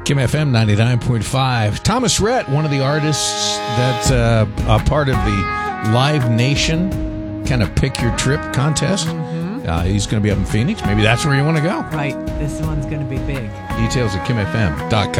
Kim FM 99.5. Thomas Rhett, one of the artists that's a part of the Live Nation kind of pick your trip contest. He's going to be up in Phoenix. Maybe that's where you want to go. Right. This one's going to be big. Details at kimfm.com.